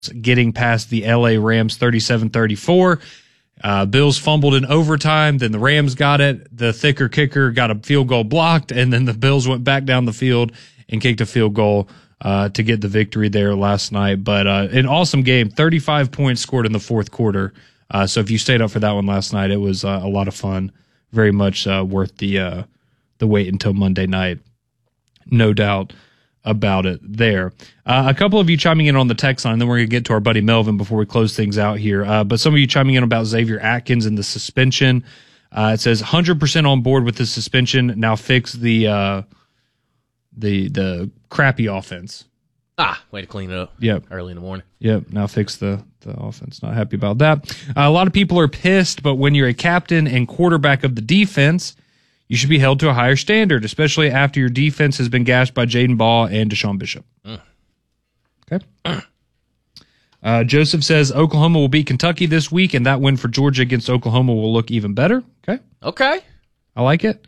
getting past the LA Rams 37-34. Bills fumbled in overtime, then the Rams got it. The thicker kicker got a field goal blocked, and then the Bills went back down the field and kicked a field goal to get the victory there last night. But an awesome game, 35 points scored in the fourth quarter. So if you stayed up for that one last night, it was a lot of fun. Very much worth the wait until Monday night. No doubt about it there. A couple of you chiming in on the text line, and then we're going to get to our buddy Melvin before we close things out here. But some of you chiming in about Xavier Atkins and the suspension. It says 100% on board with the suspension. Now fix the crappy offense. Way to clean it up. Yep. Early in the morning. Yep. Now fix the offense. Not happy about that. A lot of people are pissed, but when you're a captain and quarterback of the defense, you should be held to a higher standard, especially after your defense has been gashed by Jaden Ball and Deshaun Bishop. Okay. Joseph says Oklahoma will beat Kentucky this week, and that win for Georgia against Oklahoma will look even better. Okay. I like it.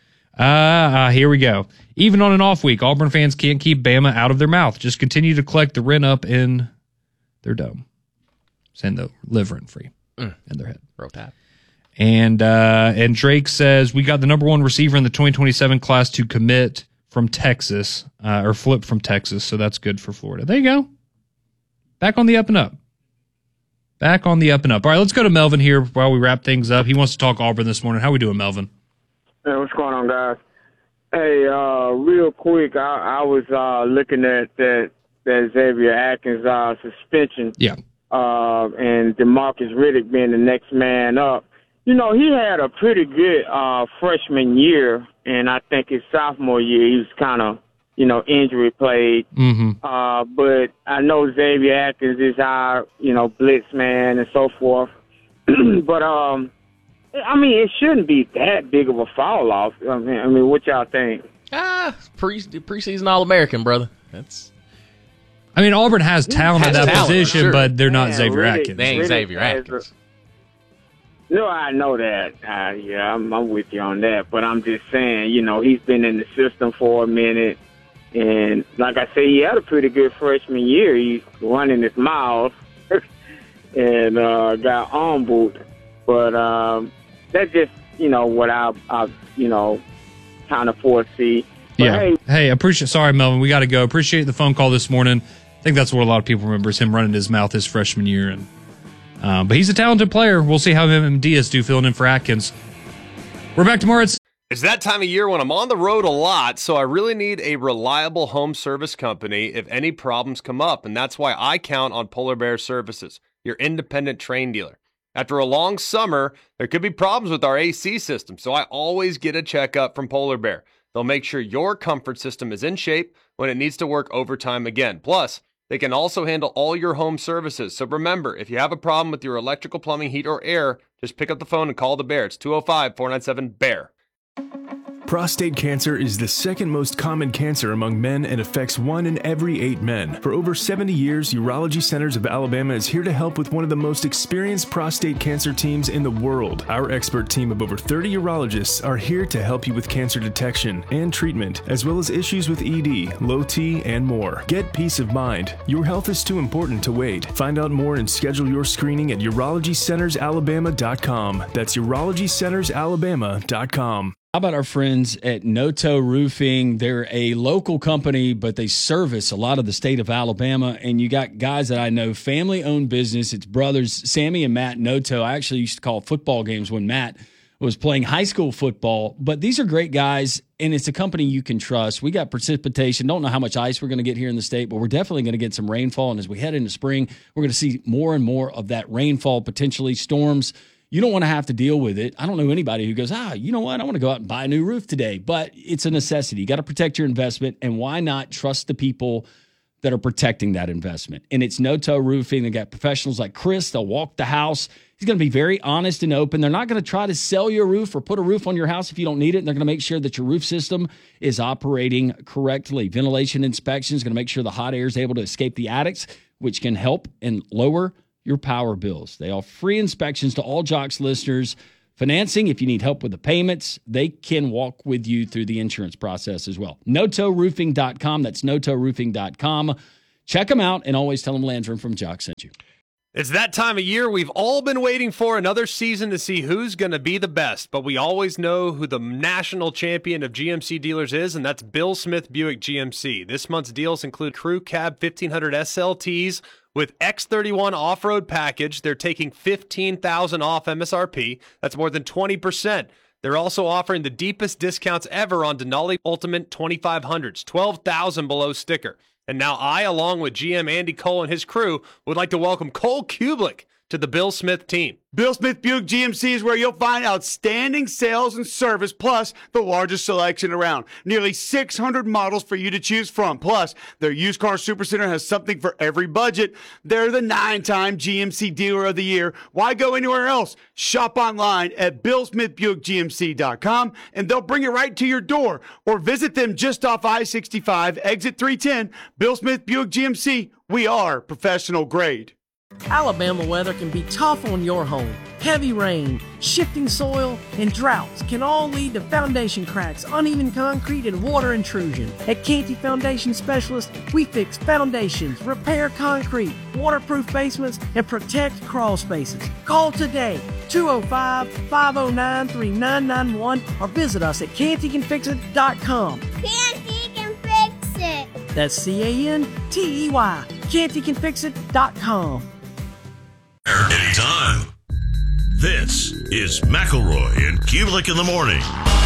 Here we go. Even on an off week, Auburn fans can't keep Bama out of their mouth. Just continue to collect the rent up in their dome. Send the live rent free in their head. Roll tap. And Drake says we got the number one receiver in the 2027 class to commit from Texas or flip from Texas, so that's good for Florida. There you go. Back on the up and up. All right, let's go to Melvin here while we wrap things up. He wants to talk Auburn this morning. How we doing, Melvin? Hey, what's going on, guys? Hey, real quick, I was looking at that Xavier Atkins suspension. Yeah. And DeMarcus Riddick being the next man up. You know, he had a pretty good freshman year, and I think his sophomore year he was kind of, injury plagued. But I know Xavier Atkins is our, blitz man and so forth. But it shouldn't be that big of a fall off. I mean, what y'all think? Preseason All-American, brother. Auburn has talent at that position, sure. But they're not Xavier Atkins. They ain't Xavier Atkins. No, I know that. I'm with you on that. But I'm just saying, he's been in the system for a minute. And like I say, he had a pretty good freshman year. He's running his mouth and got humbled. But that's just, what I kind of foresee. But yeah. Hey, sorry, Melvin, we got to go. Appreciate the phone call this morning. I think that's what a lot of people remember is him running his mouth his freshman year. And but he's a talented player. We'll see how him and Diaz do filling in for Atkins. We're back tomorrow. It's that time of year when I'm on the road a lot, so I really need a reliable home service company if any problems come up, and that's why I count on Polar Bear Services, your independent Trane dealer. After a long summer, there could be problems with our AC system, so I always get a checkup from Polar Bear. They'll make sure your comfort system is in shape when it needs to work overtime again. Plus, they can also handle all your home services. So remember, if you have a problem with your electrical, plumbing, heat, or air, just pick up the phone and call the Bear. It's 205-497-BEAR. Prostate cancer is the second most common cancer among men and affects 1 in every 8 men. For over 70 years, Urology Centers of Alabama is here to help with one of the most experienced prostate cancer teams in the world. Our expert team of over 30 urologists are here to help you with cancer detection and treatment, as well as issues with ED, low T, and more. Get peace of mind. Your health is too important to wait. Find out more and schedule your screening at UrologyCentersAlabama.com. That's UrologyCentersAlabama.com. How about our friends at Noto Roofing? They're a local company, but they service a lot of the state of Alabama. And you got guys that I know, family-owned business. It's brothers, Sammy and Matt Noto. I actually used to call football games when Matt was playing high school football. But these are great guys, and it's a company you can trust. We got precipitation. Don't know how much ice we're going to get here in the state, but we're definitely going to get some rainfall. And as we head into spring, we're going to see more and more of that rainfall, potentially storms. You don't want to have to deal with it. I don't know anybody who goes, you know what? I want to go out and buy a new roof today. But it's a necessity. You got to protect your investment. And why not trust the people that are protecting that investment? And it's Noto Roofing. They got professionals like Chris. They'll walk the house. He's going to be very honest and open. They're not going to try to sell you a roof or put a roof on your house if you don't need it. And they're going to make sure that your roof system is operating correctly. Ventilation inspection is going to make sure the hot air is able to escape the attics, which can help and lower your power bills. They offer free inspections to all Jocks listeners. Financing, if you need help with the payments, they can walk with you through the insurance process as well. NotoRoofing.com. That's NotoRoofing.com. Check them out and always tell them Landrum from Jock sent you. It's that time of year we've all been waiting for, another season to see who's going to be the best. But we always know who the national champion of GMC dealers is, and that's Bill Smith Buick GMC. This month's deals include Crew Cab 1500 SLTs with X31 off-road package. They're taking $15,000 off MSRP. That's more than 20%. They're also offering the deepest discounts ever on Denali Ultimate 2500s, $12,000 below sticker. And now I, along with GM Andy Cole and his crew, would like to welcome Cole Kublik to the Bill Smith team. Bill Smith Buick GMC is where you'll find outstanding sales and service, plus the largest selection around. Nearly 600 models for you to choose from. Plus, their used car supercenter has something for every budget. They're the 9-time GMC Dealer of the Year. Why go anywhere else? Shop online at BillSmithBuickGMC.com, and they'll bring it right to your door. Or visit them just off I-65, exit 310. Bill Smith Buick GMC, we are professional grade. Alabama weather can be tough on your home. Heavy rain, shifting soil, and droughts can all lead to foundation cracks, uneven concrete, and water intrusion. At Canty Foundation Specialists, we fix foundations, repair concrete, waterproof basements, and protect crawl spaces. Call today, 205-509-3991, or visit us at cantycanfixit.com. Canty can fix it. That's CANTEY, cantycanfixit.com. Anytime. This is McElroy and Kublik in the morning.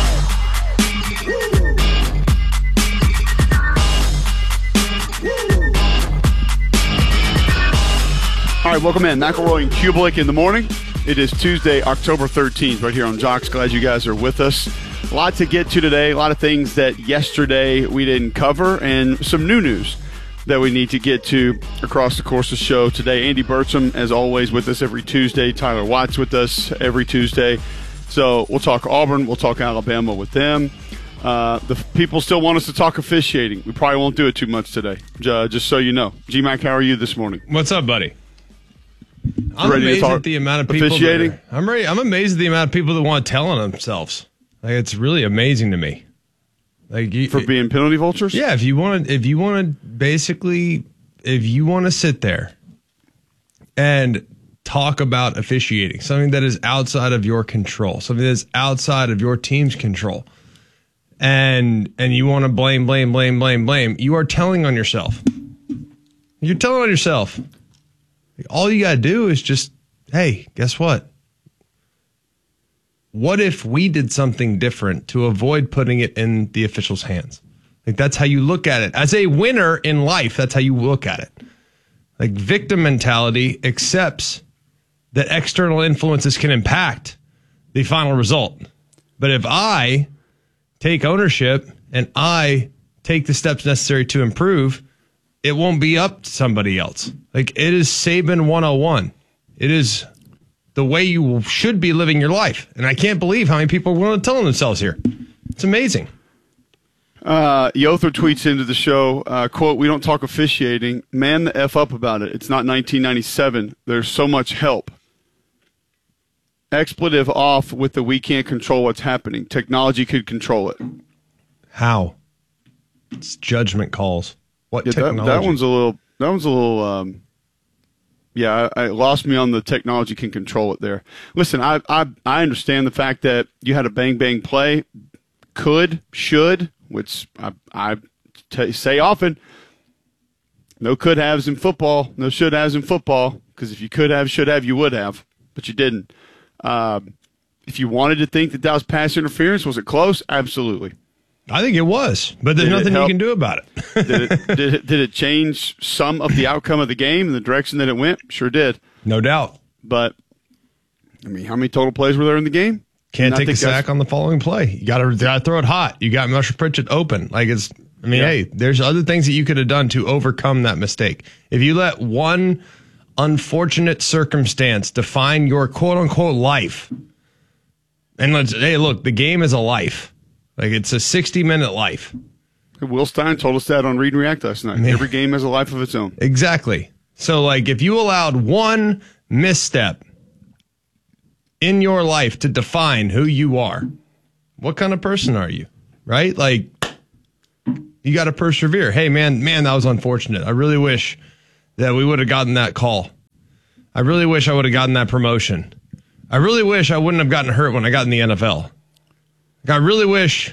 All right, welcome in. McElroy and Kublik in the morning. It is Tuesday, October 13th, right here on Jocks. Glad you guys are with us. A lot to get to today. A lot of things that yesterday we didn't cover, and some new news that we need to get to across the course of the show today. Andy Burcham, as always, with us every Tuesday. Tyler Watts with us every Tuesday. So we'll talk Auburn. We'll talk Alabama with them. The people still want us to talk officiating. We probably won't do it too much today, just so you know. G-Mac, how are you this morning? What's up, buddy? I'm amazed at the amount of people officiating. I'm amazed at the amount of people that want to tell on themselves. Like, it's really amazing to me. Like, for being penalty vultures? Yeah, if you want to sit there and talk about officiating, something that is outside of your control, something that's outside of your team's control, and you want to blame, you are telling on yourself. You're telling on yourself. All you got to do is just, hey, guess what? What if we did something different to avoid putting it in the officials' hands? Like, that's how you look at it. As a winner in life, that's how you look at it. Like, victim mentality accepts that external influences can impact the final result. But if I take ownership and I take the steps necessary to improve, it won't be up to somebody else. Like, it is Saban 101. It is the way you should be living your life. And I can't believe how many people are willing to tell on themselves here. It's amazing. Yother tweets into the show, quote, "We don't talk officiating. Man the F up about it. It's not 1997. There's so much help." Expletive off with the "we can't control what's happening. Technology could control it." How? It's judgment calls. What technology? That one's a little, yeah, I lost me on the technology can control it there. Listen, I understand the fact that you had a bang play, should, which I say often, no could haves in football, no should haves in football, because if you could have, should have, you would have, but you didn't. If you wanted to think that was pass interference, was it close? Absolutely. I think it was, but there's nothing you can do about it. Did it change some of the outcome of the game and the direction that it went? Sure did. No doubt. But, I mean, how many total plays were there in the game? Can't take a sack on the following play. You got to throw it hot. You got Mercer Pritchett open. Like, hey, there's other things that you could have done to overcome that mistake. If you let one unfortunate circumstance define your quote-unquote life, and look, the game is a life. Like, it's a 60-minute life. Will Stein told us that on Read and React last night. Every game has a life of its own. Exactly. So, like, if you allowed one misstep in your life to define who you are, what kind of person are you? Right? Like, You got to persevere. Hey, man, that was unfortunate. I really wish that we would have gotten that call. I really wish I would have gotten that promotion. I really wish I wouldn't have gotten hurt when I got in the NFL. I really wish,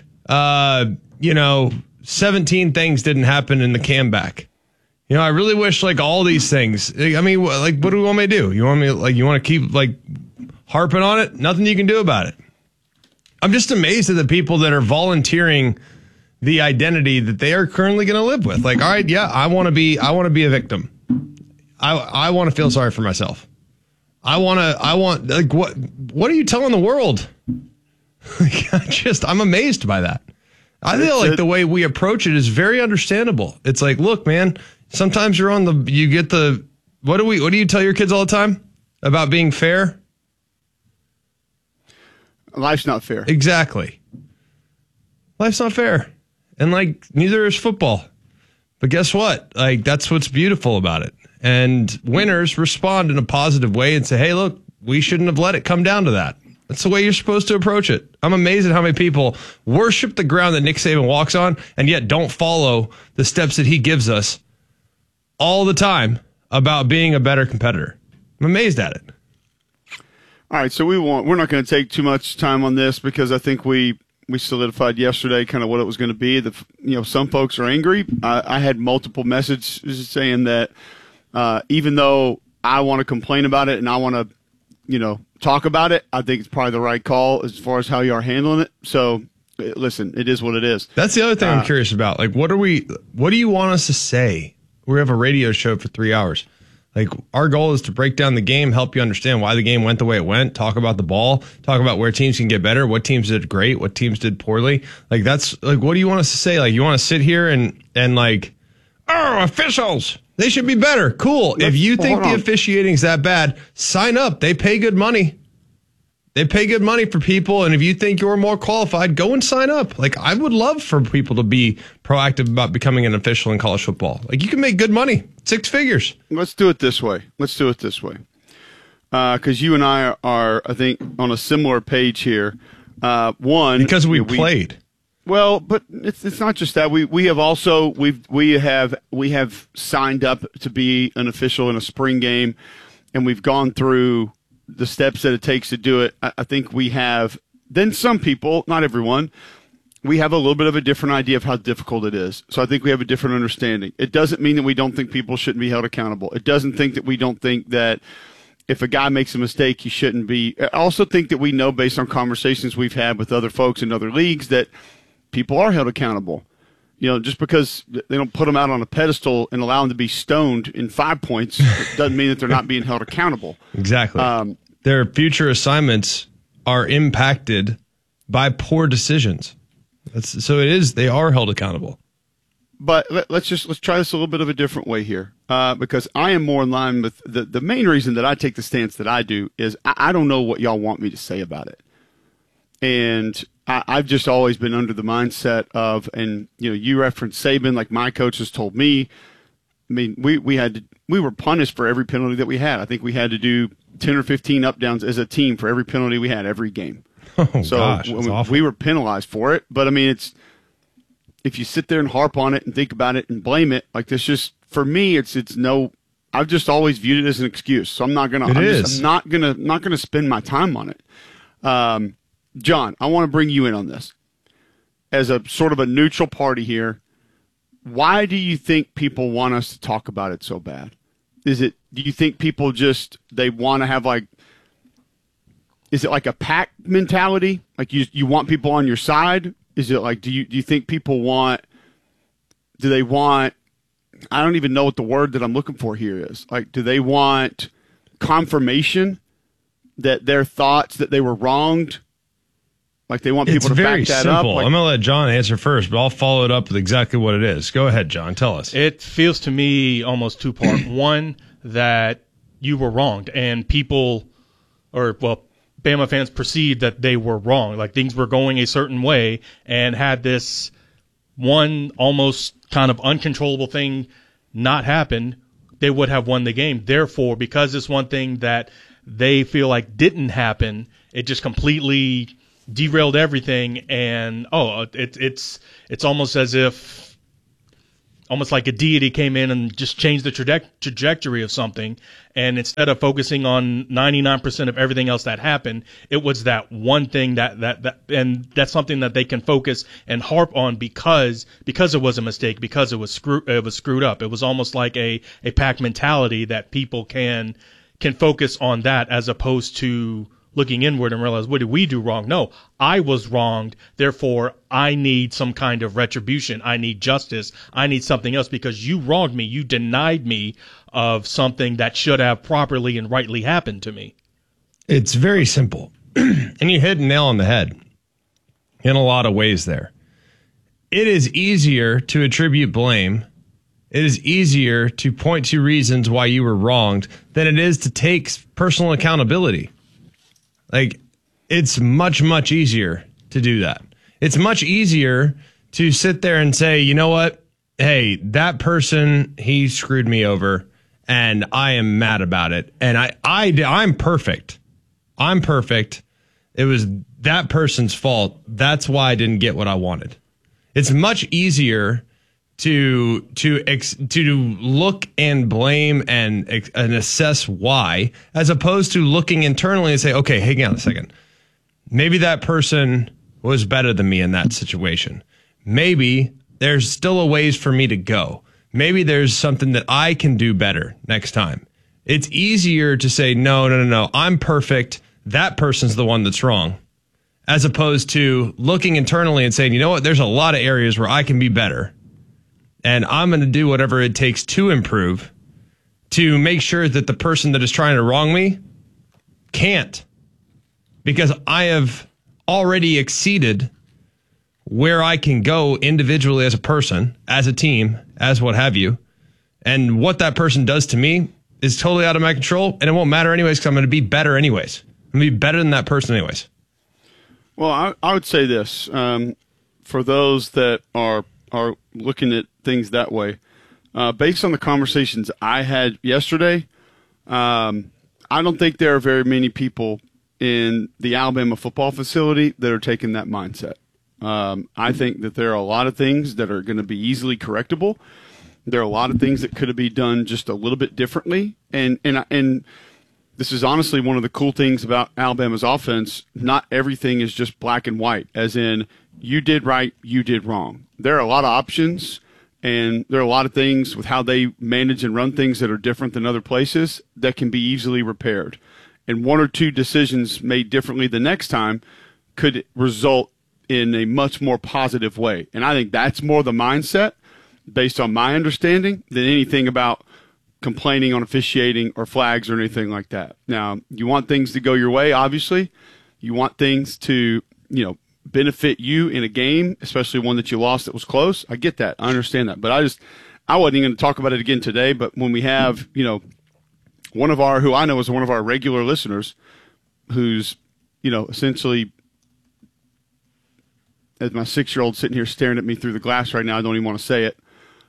17 things didn't happen in the comeback. I really wish all these things. I mean, what do we want me to do? You want to keep harping on it? Nothing you can do about it. I'm just amazed at the people that are volunteering the identity that they are currently going to live with. All right, yeah, I want to be a victim. I want to feel sorry for myself. What are you telling the world? I'm amazed by that. I feel like the way we approach it is very understandable. It's look, man, sometimes what do you tell your kids all the time about being fair? Life's not fair. Exactly. Life's not fair. And neither is football. But guess what? That's what's beautiful about it. And winners respond in a positive way and say, hey, look, we shouldn't have let it come down to that. That's the way you're supposed to approach it. I'm amazed at how many people worship the ground that Nick Saban walks on and yet don't follow the steps that he gives us all the time about being a better competitor. I'm amazed at it. All right, so we're not going to take too much time on this because I think we solidified yesterday kind of what it was going to be. Some folks are angry. I had multiple messages saying that even though I want to complain about it and I want to, talk about it, I think it's probably the right call as far as how you are handling it. So, listen, it is what it is. That's the other thing I'm curious about. What do you want us to say? We have a radio show for 3 hours. Our goal is to break down the game, help you understand why the game went the way it went, talk about the ball, talk about where teams can get better, what teams did great, what teams did poorly. That's what do you want us to say? You want to sit here and officials, they should be better. Cool. If you think the officiating's that bad, sign up. They pay good money. They pay good money for people, and if you think you're more qualified, go and sign up. I would love for people to be proactive about becoming an official in college football. You can make good money, 6 figures. Let's do it this way. Because you and I are, I think, on a similar page here. Because we played. Well, but it's not just that. We have also we have signed up to be an official in a spring game, and we've gone through the steps that it takes to do it. I think we have, then some people, not everyone, we have a little bit of a different idea of how difficult it is. So I think we have a different understanding. It doesn't mean that we don't think people shouldn't be held accountable. It doesn't think that we don't think that if a guy makes a mistake, he shouldn't be. I also think that we know based on conversations we've had with other folks in other leagues that people are held accountable. Just because they don't put them out on a pedestal and allow them to be stoned in 5 points doesn't mean that they're not being held accountable. Exactly. Their future assignments are impacted by poor decisions. They are held accountable. But let's try this a little bit of a different way here, because I am more in line with the main reason that I take the stance that I do is I don't know what y'all want me to say about it. And I've just always been under the mindset of, and you referenced Saban, my coaches told me. I mean, we were punished for every penalty that we had. I think we had to do 10 or 15 up downs as a team for every penalty we had every game. We were penalized for it. But I mean, if you sit there and harp on it and think about it and blame it, this just for me, it's no. I've just always viewed it as an excuse. So I'm not gonna. I'm not gonna spend my time on it. John, I want to bring you in on this as a sort of a neutral party here. Why do you think people want us to talk about it so bad? Do you think people they want to have is it a pack mentality? You want people on your side? Is it do you think people do they want, I don't even know what the word that I'm looking for here is. Do they want confirmation that their thoughts that they were wronged? They want people to back that up. I'm going to let John answer first, but I'll follow it up with exactly what it is. Go ahead, John. Tell us. It feels to me almost two-part. One, that you were wronged, and people, Bama fans perceived that they were wrong. Things were going a certain way, and had this one almost kind of uncontrollable thing not happen, they would have won the game. Therefore, because this one thing that they feel didn't happen, it just completely derailed everything, and it's almost as if almost like a deity came in and just changed the trajectory of something. And instead of focusing on 99% of everything else that happened, it was that one thing and that's something that they can focus and harp on because it was a mistake, because it was screwed up. It was almost like a pack mentality that people can focus on that as opposed to looking inward and realize, what did we do wrong? No, I was wronged. Therefore, I need some kind of retribution. I need justice. I need something else because you wronged me. You denied me of something that should have properly and rightly happened to me. It's very simple. And you hit a nail on the head in a lot of ways there. It is easier to attribute blame. It is easier to point to reasons why you were wronged than it is to take personal accountability. Like, it's much, much easier to do that. It's much easier to sit there and say, you know what? Hey, that person, he screwed me over, and I am mad about it. And I'm perfect. I'm perfect. It was that person's fault. That's why I didn't get what I wanted. It's much easier to look and blame and assess why, as opposed to looking internally and say, okay, hang on a second. Maybe that person was better than me in that situation. Maybe there's still a ways for me to go. Maybe there's something that I can do better next time. It's easier to say, no, I'm perfect. That person's the one that's wrong. As opposed to looking internally and saying, you know what, there's a lot of areas where I can be better. And I'm going to do whatever it takes to improve, to make sure that the person that is trying to wrong me can't. Because I have already exceeded where I can go individually as a person, as a team, as what have you. And what that person does to me is totally out of my control. And it won't matter anyways because I'm going to be better anyways. I'm going to be better than that person anyways. Well, I would say this. For those that are looking at things that way, based on the conversations I had yesterday, I don't think there are very many people in the Alabama football facility that are taking that mindset. I think that there are a lot of things that are going to be easily correctable. There are a lot of things that could have been done just a little bit differently. And this is honestly one of the cool things about Alabama's offense. Not everything is just black and white, as in you did right, you did wrong. There are a lot of options, and there are a lot of things with how they manage and run things that are different than other places that can be easily repaired. And one or two decisions made differently the next time could result in a much more positive way. And I think that's more the mindset, based on my understanding, than anything about complaining on officiating or flags or anything like that. Now, you want things to go your way, obviously. You want things to, benefit you in a game, especially one that you lost that was close. I get that. I understand that. But I wasn't even going to talk about it again today, but when we have, one of our, who I know is one of our regular listeners, who's, essentially, as my 6-year-old sitting here staring at me through the glass right now, I don't even want to say it.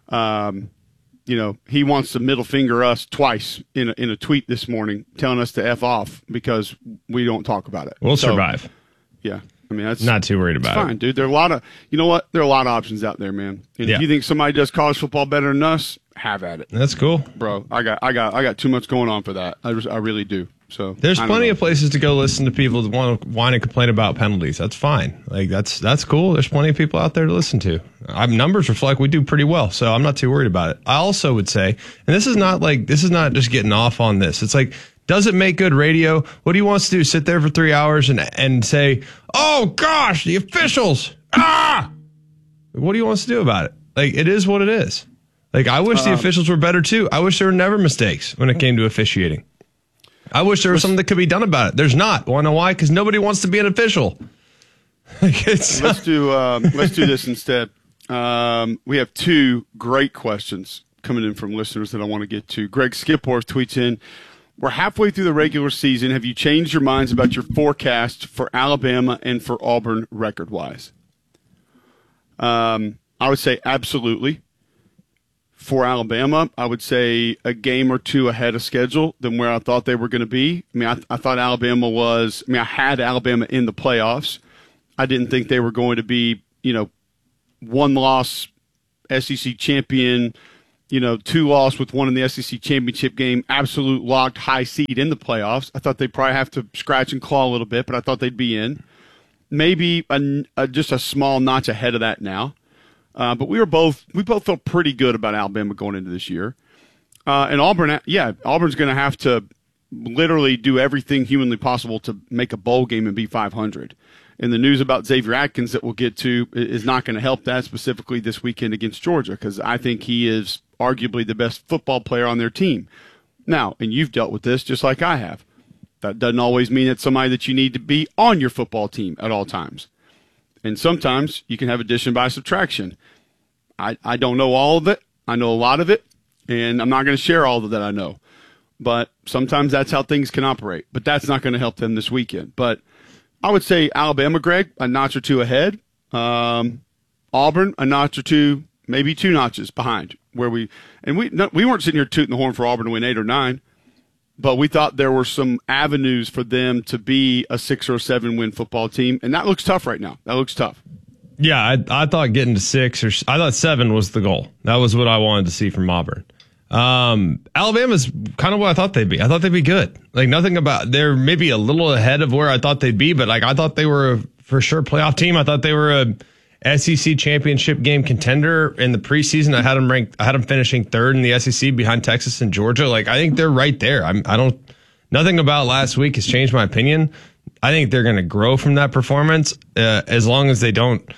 He wants to middle finger us twice in a tweet this morning, telling us to F off because we don't talk about it. We'll survive. Yeah. I mean, that's not too worried about it. Fine, dude. There are a lot of, there are a lot of options out there, man. And if you think somebody does college football better than us, have at it. That's cool, bro. I got too much going on for that. I really do. So there's plenty of places to go listen to people that want to whine and complain about penalties. That's fine. Like that's cool. There's plenty of people out there to listen to. Our numbers reflect we do pretty well, so I'm not too worried about it. I also would say, and this is not just getting off on this. It's like, does it make good radio? What do you want us to do? Sit there for 3 hours and say, oh gosh, the officials. What do you want us to do about it? Like, it is what it is. Like, I wish the officials were better too. I wish there were never mistakes when it came to officiating. I wish there was something that could be done about it. There's not. Want to know why? Because nobody wants to be an official. Let's do this instead. We have two great questions coming in from listeners that I want to get to. Greg Skipworth tweets in, we're halfway through the regular season. Have you changed your minds about your forecast for Alabama and for Auburn record-wise? I would say absolutely. For Alabama, I would say a game or two ahead of schedule than where I thought they were going to be. I mean, I thought Alabama was – I had Alabama in the playoffs. I didn't think they were going to be, one loss SEC champion, 2-loss with one in the SEC championship game, absolute locked high seed in the playoffs. I thought they'd probably have to scratch and claw a little bit, but I thought they'd be in. Maybe just a small notch ahead of that now. But we both felt pretty good about Alabama going into this year. And Auburn, Auburn's going to have to literally do everything humanly possible to make a bowl game and be 500. And the news about Xavier Atkins that we'll get to is not going to help that, specifically this weekend against Georgia, because I think he is arguably the best football player on their team. Now, and you've dealt with this just like I have. That doesn't always mean it's somebody that you need to be on your football team at all times. And sometimes you can have addition by subtraction. I don't know all of it. I know a lot of it, and I'm not going to share all of that I know. But sometimes that's how things can operate. But that's not going to help them this weekend. But I would say Alabama, Greg, a notch or two ahead. Auburn, a notch or two, maybe 2 notches behind. We weren't sitting here tooting the horn for Auburn to win 8 or 9. But we thought there were some avenues for them to be a 6 or 7 win football team, and that looks tough right now. That looks tough. Yeah, I thought getting to 6 I thought 7 was the goal. That was what I wanted to see from Auburn. Alabama's kind of what I thought they'd be. I thought they'd be good. Like nothing about they're maybe a little ahead of where I thought they'd be, but like I thought they were a for sure playoff team. I thought they were a SEC championship game contender in the preseason. I had them finishing 3rd in the SEC behind Texas and Georgia. Like I think they're right there. Nothing about last week has changed my opinion. I think they're going to grow from that performance as long as they don't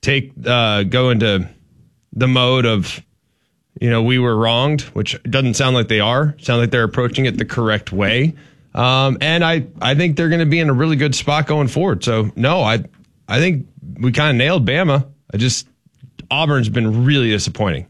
go into the mode of, we were wronged, which doesn't sound like they are. Sound like they're approaching it the correct way. And I think they're going to be in a really good spot going forward. So no, I think we kind of nailed Bama. Auburn's been really disappointing.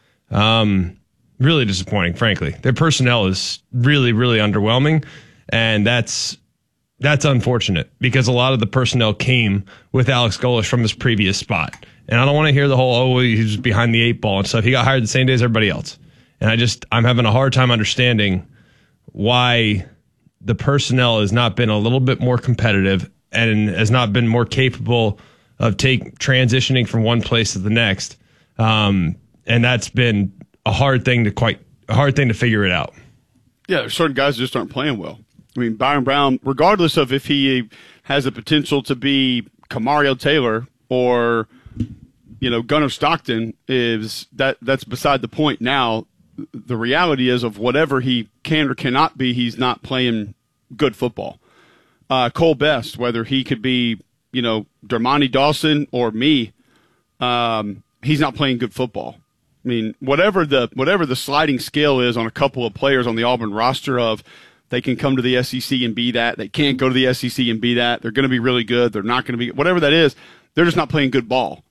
Really disappointing, frankly. Their personnel is really, really underwhelming. And that's unfortunate because a lot of the personnel came with Alex Golesh from his previous spot. And I don't want to hear the whole, he's behind the 8 ball and stuff. He got hired the same day as everybody else. And I'm having a hard time understanding why the personnel has not been a little bit more competitive and has not been more capable of transitioning from one place to the next. And that's been a hard thing to figure it out. Yeah, there's certain guys that just aren't playing well. I mean, Byron Brown, regardless of if he has the potential to be Kamario Taylor or Gunnar Stockton, that's beside the point now. The reality is of whatever he can or cannot be, he's not playing good football. Cole Best, whether he could be, Dermontti Dawson or me, he's not playing good football. I mean, whatever the sliding scale is on a couple of players on the Auburn roster of they can come to the SEC and be that, they can't go to the SEC and be that, they're going to be really good, they're not going to be, whatever that is, they're just not playing good ball.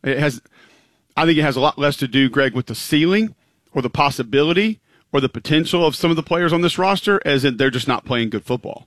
I think it has a lot less to do, Greg, with the ceiling or the possibility or the potential of some of the players on this roster as in they're just not playing good football.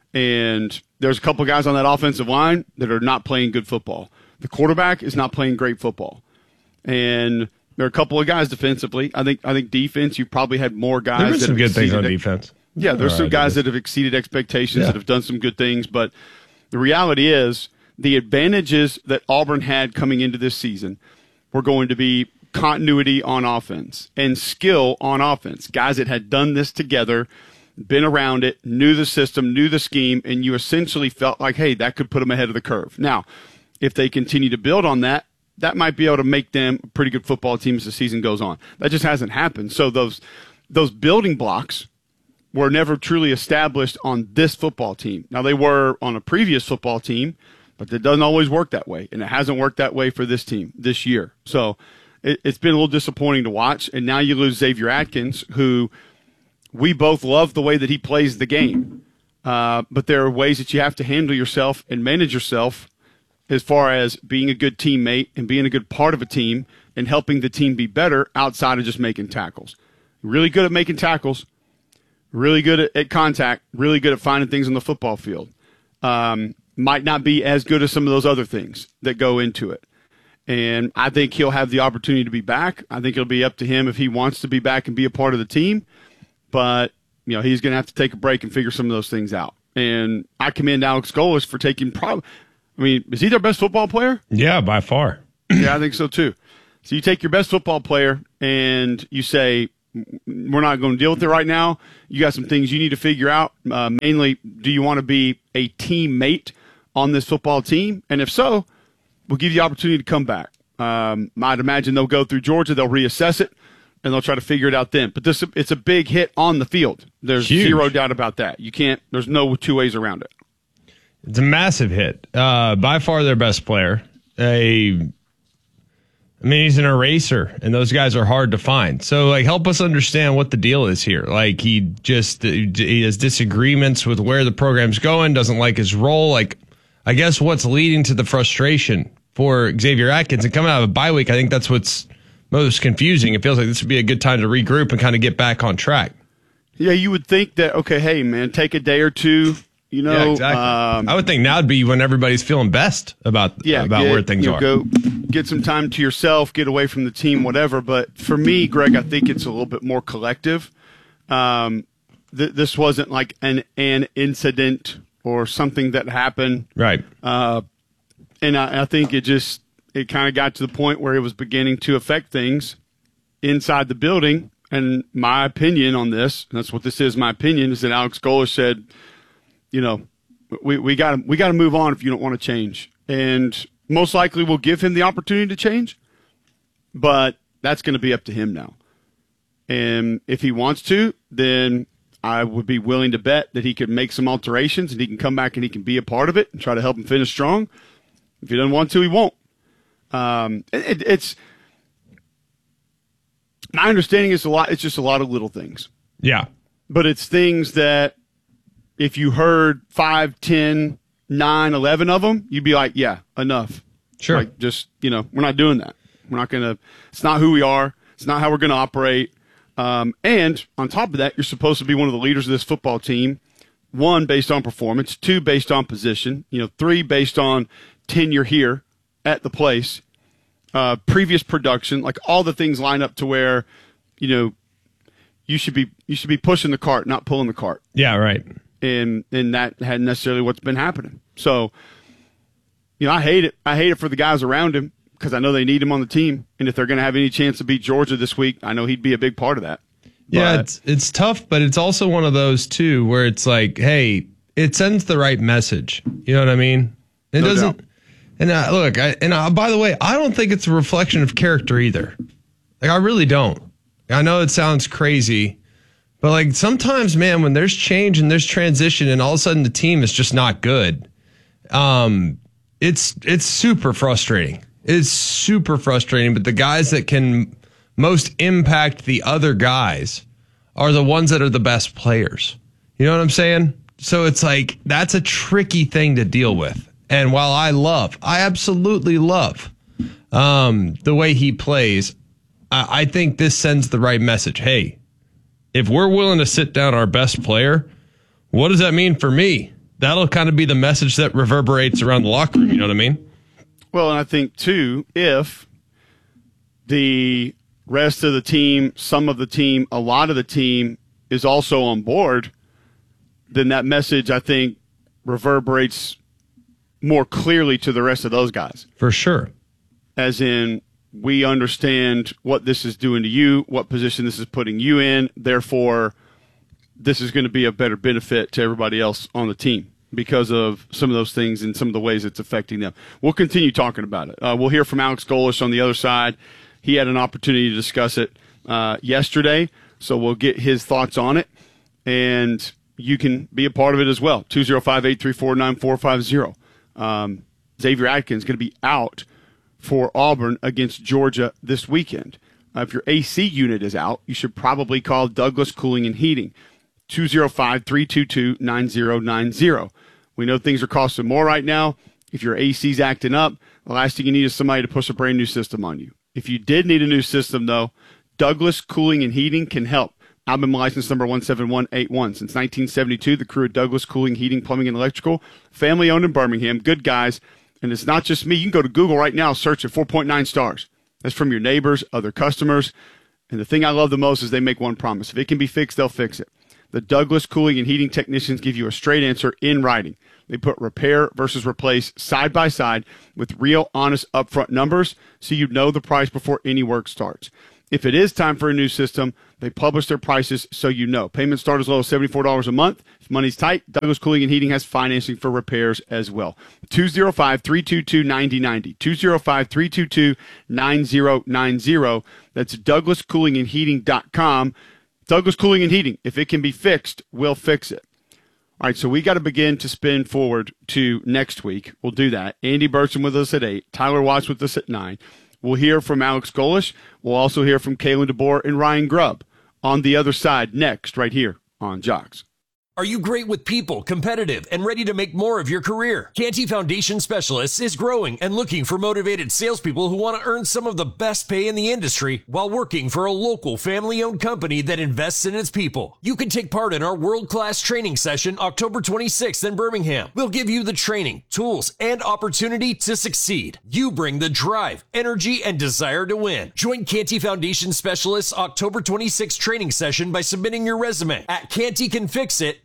And there's a couple guys on that offensive line that are not playing good football. The quarterback is not playing great football. And there are a couple of guys defensively. I think defense, you've probably had more guys. There were some good things on defense. Yeah, there's some guys that have exceeded expectations, that have done some good things. But the reality is the advantages that Auburn had coming into this season were going to be continuity on offense and skill on offense. Guys that had done this together, been around it, knew the system, knew the scheme, and you essentially felt like, hey, that could put them ahead of the curve. Now, if they continue to build on that, that might be able to make them a pretty good football team as the season goes on. That just hasn't happened. So those building blocks were never truly established on this football team. Now, they were on a previous football team, but it doesn't always work that way, and it hasn't worked that way for this team this year. So it's been a little disappointing to watch, and now you lose Xavier Atkins, who we both love the way that he plays the game. But there are ways that you have to handle yourself and manage yourself as far as being a good teammate and being a good part of a team and helping the team be better outside of just making tackles. Really good at making tackles, really good at contact, really good at finding things on the football field. Might not be as good as some of those other things that go into it. And I think he'll have the opportunity to be back. I think it'll be up to him if he wants to be back and be a part of the team. But, he's going to have to take a break and figure some of those things out. And I commend Alex Golesh for taking is he their best football player? Yeah, by far. Yeah, I think so too. So you take your best football player and you say, we're not going to deal with it right now. You got some things you need to figure out. Mainly, do you want to be a teammate on this football team? And if so, we'll give you the opportunity to come back. I'd imagine they'll go through Georgia, they'll reassess it, and they'll try to figure it out then. But it's a big hit on the field. There's zero doubt about that. There's no two ways around it. It's a massive hit. By far their best player. He's an eraser, and those guys are hard to find. So, help us understand what the deal is here. He has disagreements with where the program's going, doesn't like his role. I guess what's leading to the frustration for Xavier Atkins, and coming out of a bye week, I think that's what's most confusing. It feels like this would be a good time to regroup and kind of get back on track. Yeah, you would think that, okay, hey, man, take a day or two. Yeah, exactly. I would think now would be when everybody's feeling best about where things are. Go get some time to yourself, get away from the team, whatever. But for me, Greg, I think it's a little bit more collective. This wasn't like an incident or something that happened. Right. And I think it kind of got to the point where it was beginning to affect things inside the building. And my opinion on this, and that's what this is, my opinion, is that Alex Golesh said, we got to move on if you don't want to change. And most likely we'll give him the opportunity to change, but that's going to be up to him now. And if he wants to, then I would be willing to bet that he could make some alterations and he can come back and he can be a part of it and try to help him finish strong. If he doesn't want to, he won't. It's my understanding is it's just a lot of little things. Yeah. But it's things that if you heard 5, 10, 9, 11 of them, you'd be like, yeah, enough. Sure. We're not doing that. We're not going to, it's not who we are. It's not how we're going to operate. And on top of that, you're supposed to be one of the leaders of this football team. 1, based on performance. 2, based on position. 3, based on tenure here at the place. Previous production, all the things line up to where, you should be pushing the cart, not pulling the cart. Yeah, right. And that hadn't necessarily what's been happening. So, I hate it. I hate it for the guys around him because I know they need him on the team. And if they're going to have any chance to beat Georgia this week, I know he'd be a big part of that. Yeah, it's tough, but it's also one of those, too, where it's like, hey, it sends the right message. You know what I mean? It doesn't. Doubt. And by the way, I don't think it's a reflection of character either. I really don't. I know it sounds crazy. But sometimes, man, when there's change and there's transition and all of a sudden the team is just not good, it's super frustrating. It's super frustrating. But the guys that can most impact the other guys are the ones that are the best players. You know what I'm saying? So it's that's a tricky thing to deal with. And while I absolutely love the way he plays, I think this sends the right message. Hey, if we're willing to sit down our best player, what does that mean for me? That'll kind of be the message that reverberates around the locker room. You know what I mean? Well, and I think, too, if the rest of the team, some of the team, a lot of the team is also on board, then that message, I think, reverberates more clearly to the rest of those guys. For sure. As in, we understand what this is doing to you, what position this is putting you in. Therefore, this is going to be a better benefit to everybody else on the team because of some of those things and some of the ways it's affecting them. We'll continue talking about it. We'll hear from Alex Golesh on the other side. He had an opportunity to discuss it yesterday, so we'll get his thoughts on it. And you can be a part of it as well. 205-834-9450. Xavier Atkins is going to be out for Auburn against Georgia this weekend. If your AC unit is out, you should probably call Douglas Cooling and Heating, 205-322-9090. We know things are costing more right now. If your AC's acting up, the last thing you need is somebody to push a brand new system on you. If you did need a new system, though, Douglas Cooling and Heating can help. Alabama license number 17181. Since 1972, the crew at Douglas Cooling, Heating, Plumbing, and Electrical, family-owned in Birmingham, good guys. And it's not just me. You can go to Google right now, search at 4.9 stars. That's from your neighbors, other customers. And the thing I love the most is they make one promise. If it can be fixed, they'll fix it. The Douglas Cooling and Heating technicians give you a straight answer in writing. They put repair versus replace side by side with real, honest, upfront numbers so you know the price before any work starts. If it is time for a new system, they publish their prices so you know. Payments start as low as $74 a month. If money's tight, Douglas Cooling and Heating has financing for repairs as well. 205-322-9090. 205-322-9090. That's DouglasCoolingandHeating.com. Douglas Cooling and Heating. If it can be fixed, we'll fix it. All right, so we got to begin to spin forward to next week. We'll do that. Andy Burson with us at 8. Tyler Watts with us at 9. We'll hear from Alex Golish. We'll also hear from Kalen DeBoer and Ryan Grubb on the other side next, right here on Jocks. Are you great with people, competitive, and ready to make more of your career? Canty Foundation Specialists is growing and looking for motivated salespeople who want to earn some of the best pay in the industry while working for a local family-owned company that invests in its people. You can take part in our world-class training session October 26th in Birmingham. We'll give you the training, tools, and opportunity to succeed. You bring the drive, energy, and desire to win. Join Canty Foundation Specialists October 26th training session by submitting your resume at cantycanfixit.com.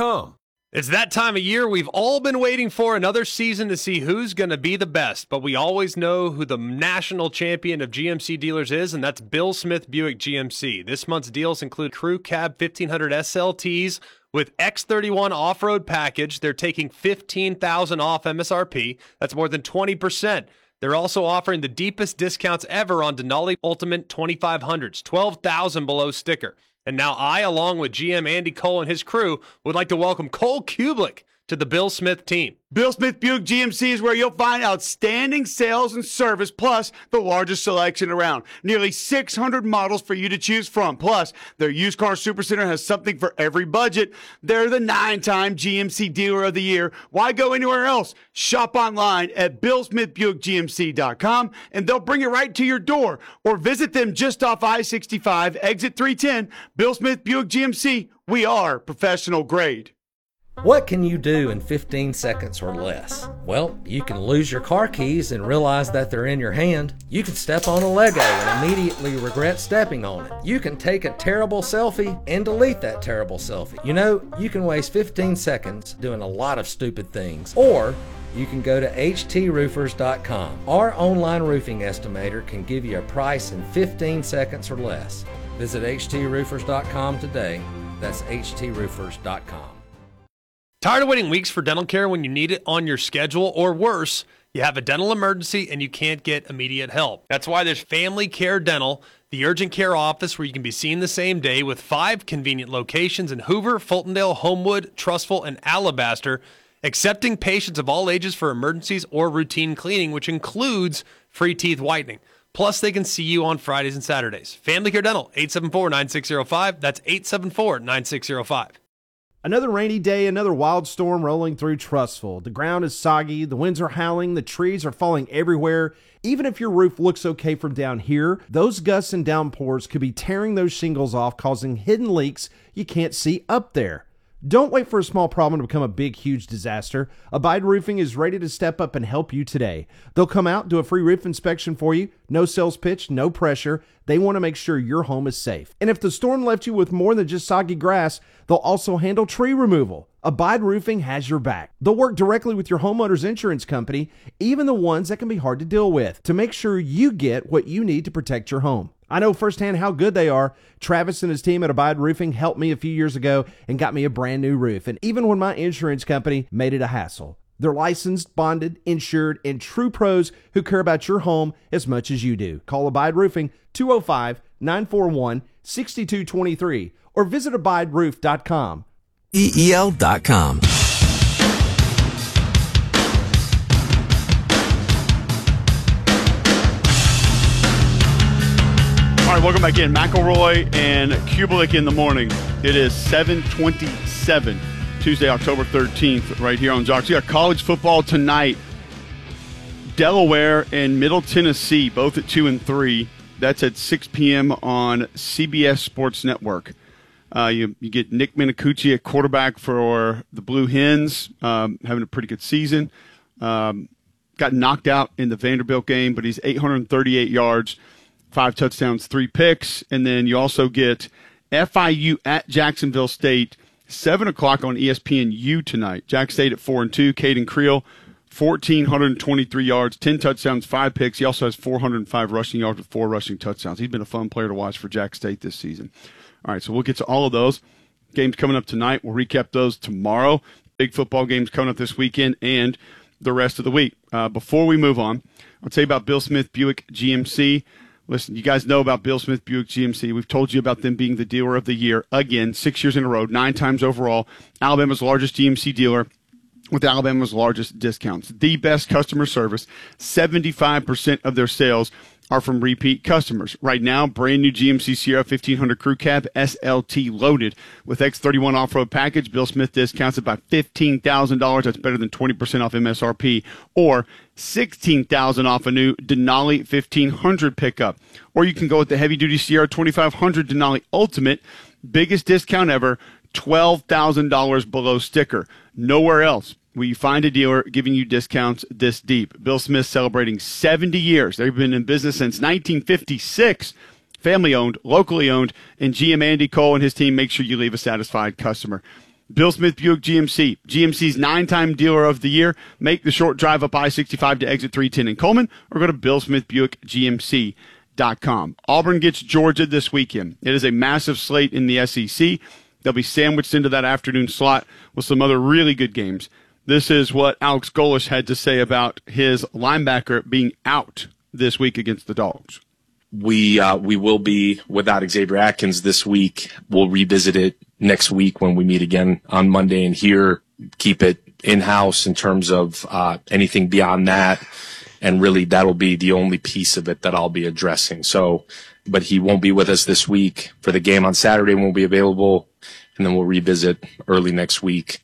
It's that time of year we've all been waiting for, another season to see who's going to be the best. But we always know who the national champion of GMC dealers is, and that's Bill Smith Buick GMC. This month's deals include Crew Cab 1500 SLTs with X31 off-road package. They're taking $15,000 off MSRP. That's more than 20%. They're also offering the deepest discounts ever on Denali Ultimate 2500s, $12,000 below sticker. And now I, along with GM Andy Cole and his crew, would like to welcome Cole Kublik to the Bill Smith team. Bill Smith Buick GMC is where you'll find outstanding sales and service, plus the largest selection around. Nearly 600 models for you to choose from. Plus, their used car supercenter has something for every budget. They're the 9-time GMC Dealer of the Year. Why go anywhere else? Shop online at BillSmithBuickGMC.com, and they'll bring it right to your door. Or visit them just off I-65, exit 310. Bill Smith Buick GMC, we are professional grade. What can you do in 15 seconds or less? Well, you can lose your car keys and realize that they're in your hand. You can step on a Lego and immediately regret stepping on it. You can take a terrible selfie and delete that terrible selfie. You know, you can waste 15 seconds doing a lot of stupid things. Or you can go to HTRoofers.com. Our online roofing estimator can give you a price in 15 seconds or less. Visit HTRoofers.com today. That's HTRoofers.com. Tired of waiting weeks for dental care when you need it on your schedule? Or worse, you have a dental emergency and you can't get immediate help. That's why there's Family Care Dental, the urgent care office where you can be seen the same day, with 5 convenient locations in Hoover, Fultondale, Homewood, Trussville, and Alabaster, accepting patients of all ages for emergencies or routine cleaning, which includes free teeth whitening. Plus, they can see you on Fridays and Saturdays. Family Care Dental, 874-9605. That's 874-9605. Another rainy day, another wild storm rolling through Trussville. The ground is soggy, the winds are howling, the trees are falling everywhere. Even if your roof looks okay from down here, those gusts and downpours could be tearing those shingles off, causing hidden leaks you can't see up there. Don't wait for a small problem to become a big, huge disaster. Abide Roofing is ready to step up and help you today. They'll come out, do a free roof inspection for you. No sales pitch, no pressure. They want to make sure your home is safe. And if the storm left you with more than just soggy grass, they'll also handle tree removal. Abide Roofing has your back. They'll work directly with your homeowner's insurance company, even the ones that can be hard to deal with, to make sure you get what you need to protect your home. I know firsthand how good they are. Travis and his team at Abide Roofing helped me a few years ago and got me a brand new roof. And even when my insurance company made it a hassle. They're licensed, bonded, insured, and true pros who care about your home as much as you do. Call Abide Roofing 205-941-6223 or visit abideroof.com. EEL.com. All right, welcome back in. McElroy and Kublik in the morning. It is 7:27, Tuesday, October 13th, right here on Jocks. We got college football tonight. Delaware and Middle Tennessee, both at 2 and 3. That's at 6 p.m. on CBS Sports Network. You get Nick Minicucci at quarterback for the Blue Hens, having a pretty good season. Got knocked out in the Vanderbilt game, but he's 838 yards, 5 touchdowns, 3 picks. And then you also get FIU at Jacksonville State, 7 o'clock on ESPNU tonight. Jack State at 4-2. Caden Creel, 1,423 yards, 10 touchdowns, 5 picks. He also has 405 rushing yards with 4 rushing touchdowns. He's been a fun player to watch for Jack State this season. All right, so we'll get to all of those. Games coming up tonight. We'll recap those tomorrow. Big football games coming up this weekend and the rest of the week. Before we move on, I'll tell you about Bill Smith Buick GMC. Listen, you guys know about Bill Smith Buick GMC. We've told you about them being the dealer of the year again, 6 years in a row, 9 times overall. Alabama's largest GMC dealer with Alabama's largest discounts. The best customer service. 75% of their sales are from repeat customers. Right now, brand new GMC Sierra 1500 Crew Cab SLT loaded with X31 off-road package. Bill Smith discounts it by $15,000. That's better than 20% off MSRP. Or $16,000 off a new Denali 1500 pickup. Or you can go with the heavy-duty Sierra 2500 Denali Ultimate. Biggest discount ever, $12,000 below sticker. Nowhere else will you find a dealer giving you discounts this deep. Bill Smith celebrating 70 years. They've been in business since 1956. Family-owned, locally owned, and GM Andy Cole and his team make sure you leave a satisfied customer. Bill Smith Buick GMC, GMC's 9-time dealer of the year. Make the short drive up I-65 to exit 310 in Coleman, or go to BillSmithBuickGMC.com. Auburn gets Georgia this weekend. It is a massive slate in the SEC. They'll be sandwiched into that afternoon slot with some other really good games. This is what Alex Golesh had to say about his linebacker being out this week against the Dogs. We will be without Xavier Atkins this week. We'll revisit it next week when we meet again on Monday, and here keep it in-house in terms of anything beyond that. And really, that'll be the only piece of it that I'll be addressing. So, but he won't be with us this week for the game on Saturday. Won't be available, and then we'll revisit early next week.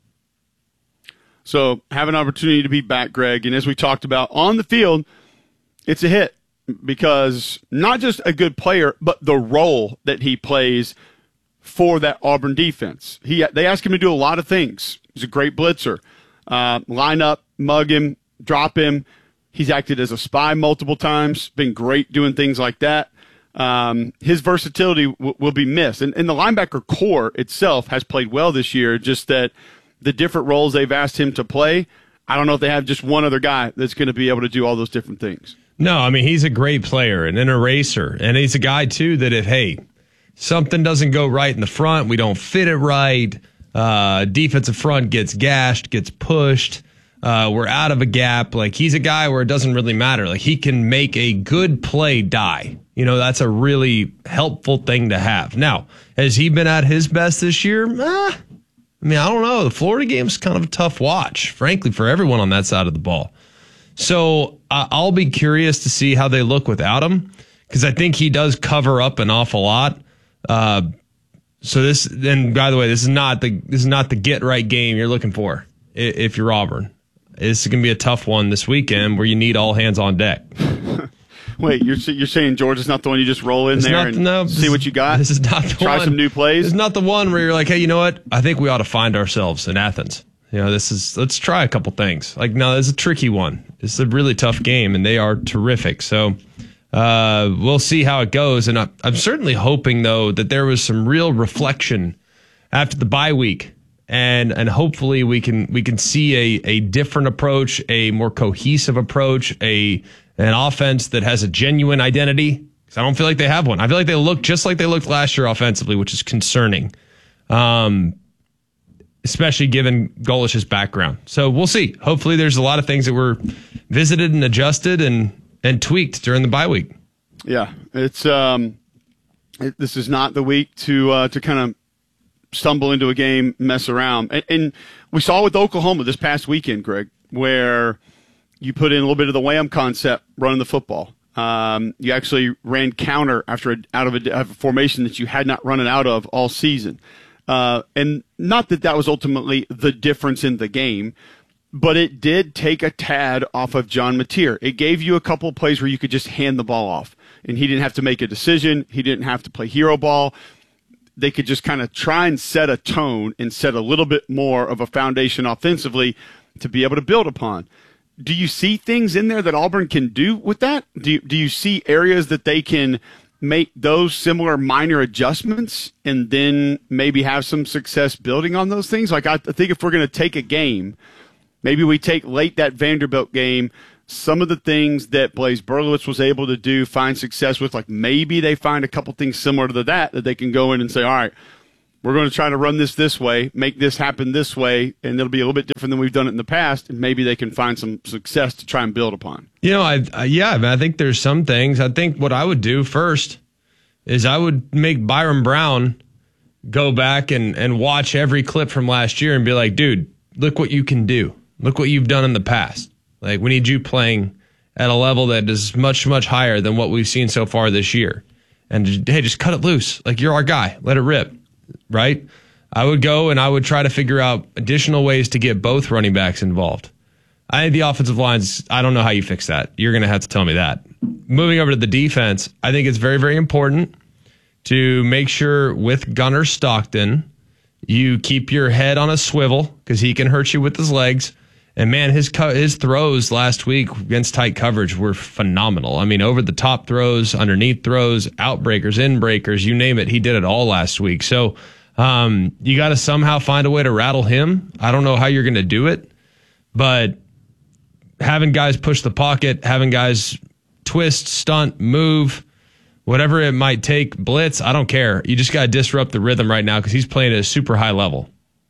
So have an opportunity to be back, Greg. And as we talked about on the field, it's a hit because not just a good player, but the role that he plays for that Auburn defense. They ask him to do a lot of things. He's a great blitzer. Line up, mug him, drop him. He's acted as a spy multiple times, been great doing things like that. His versatility will be missed. And the linebacker core itself has played well this year, just that the different roles they've asked him to play, I don't know if they have just one other guy that's going to be able to do all those different things. No, I mean, he's a great player and an eraser. And he's a guy, too, that if, hey, something doesn't go right in the front, we don't fit it right, defensive front gets gashed, gets pushed, we're out of a gap. Like, he's a guy where it doesn't really matter. Like, he can make a good play die. You know, that's a really helpful thing to have. Now, has he been at his best this year? I mean, I don't know. The Florida game's kind of a tough watch, frankly, for everyone on that side of the ball. So I'll be curious to see how they look without him, because I think he does cover up an awful lot. So this, then by the way, this is not the get right game you're looking for if you're Auburn. This is going to be a tough one this weekend where you need all hands on deck. Wait, you're saying Georgia's not the one you just roll in there and see what you got? This is not the Try one. some new plays? This is not the one where you're like, hey, you know what? I think we ought to find ourselves in Athens. You know, let's try a couple things. Like, no, this is a tricky one. It's a really tough game, and they are terrific. So we'll see how it goes. And I'm certainly hoping, though, that there was some real reflection after the bye week. And hopefully we can see a different approach, a more cohesive approach, an offense that has a genuine identity. Because I don't feel like they have one. I feel like they look just like they looked last year offensively, which is concerning, especially given Golesh's background. So we'll see. Hopefully there's a lot of things that were visited and adjusted and tweaked during the bye week. Yeah, it's this is not the week to kind of stumble into a game, mess around. And we saw with Oklahoma this past weekend, Greg, where you put in a little bit of the wham concept running the football. You actually ran counter out of a formation that you had not run it out of all season. And not that was ultimately the difference in the game, but it did take a tad off of John Mateer. It gave you a couple of plays where you could just hand the ball off, and he didn't have to make a decision. He didn't have to play hero ball. They could just kind of try and set a tone and set a little bit more of a foundation offensively to be able to build upon. Do you see things in there that Auburn can do with that? Do you see areas that they can make those similar minor adjustments and then maybe have some success building on those things. Like I think if we're going to take a game, maybe we take late that Vanderbilt game, some of the things that Blaise Berlowitz was able to do, find success with, like maybe they find a couple things similar to that they can go in and say, all right, we're going to try to run this way, make this happen this way, and it'll be a little bit different than we've done it in the past, and maybe they can find some success to try and build upon. I think there's some things. I think what I would do first is I would make Byron Brown go back and watch every clip from last year and be like, dude, look what you can do. Look what you've done in the past. Like, we need you playing at a level that is much, much higher than what we've seen so far this year. And, hey, just cut it loose. Like, you're our guy. Let it rip. Right? I would go and I would try to figure out additional ways to get both running backs involved. I think the offensive lines, I don't know how you fix that. You're going to have to tell me that. Moving over to the defense, I think it's very, very important to make sure with Gunnar Stockton, you keep your head on a swivel because he can hurt you with his legs. And, man, his throws last week against tight coverage were phenomenal. I mean, over-the-top throws, underneath throws, outbreakers, inbreakers, you name it. He did it all last week. So you got to somehow find a way to rattle him. I don't know how you're going to do it, but having guys push the pocket, having guys twist, stunt, move, whatever it might take, blitz, I don't care. You just got to disrupt the rhythm right now because he's playing at a super high level.